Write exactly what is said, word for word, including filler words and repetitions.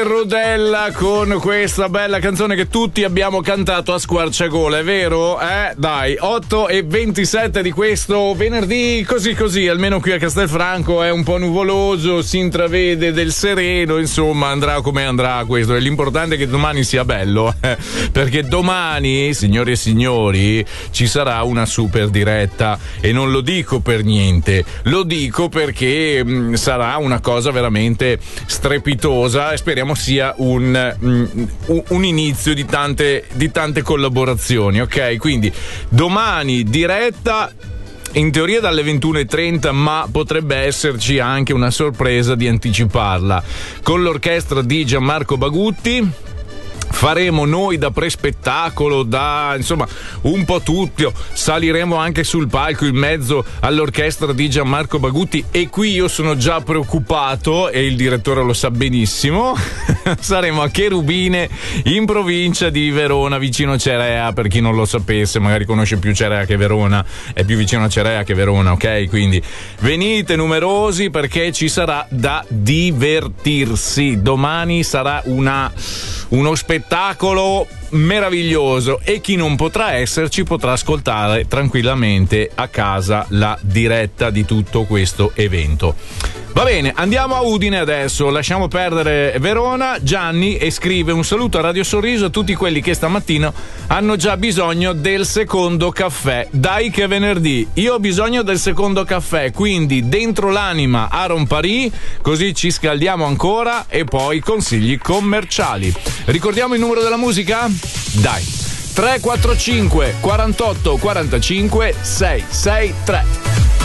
Davide Rodella con questa bella canzone che tutti abbiamo cantato a squarciagola, è vero? Eh, dai, otto e ventisette di questo venerdì, così così, almeno qui a Castelfranco è un po' nuvoloso, si intravede del sereno, insomma andrà come andrà questo, e l'importante è che domani sia bello, eh, perché domani, signori e signori, ci sarà una super diretta, e non lo dico per niente, lo dico perché mh, sarà una cosa veramente strepitosa e speriamo sia un, un, un inizio di tante, di tante collaborazioni, ok? Quindi domani diretta in teoria dalle ventuno e trenta, ma potrebbe esserci anche una sorpresa di anticiparla con l'orchestra di Gianmarco Bagutti. Faremo noi da prespettacolo, da insomma un po' tutti, saliremo anche sul palco in mezzo all'orchestra di Gianmarco Bagutti, e qui io sono già preoccupato e il direttore lo sa benissimo. Saremo a Cherubine in provincia di Verona, vicino Cerea, per chi non lo sapesse, magari conosce più Cerea che Verona, è più vicino a Cerea che Verona, ok? Quindi venite numerosi perché ci sarà da divertirsi. Domani sarà una uno spettacolo meraviglioso, e chi non potrà esserci potrà ascoltare tranquillamente a casa la diretta di tutto questo evento. Va bene, andiamo a Udine adesso, lasciamo perdere Verona. Gianni e scrive: un saluto a Radio Sorriso a tutti quelli che stamattina hanno già bisogno del secondo caffè. Dai che è venerdì, io ho bisogno del secondo caffè, quindi dentro l'anima Aaron Paris, così ci scaldiamo ancora, e poi consigli commerciali. Ricordiamo il numero della musica? Dai, tre quattro cinque quarantotto quarantacinque sei sei tre.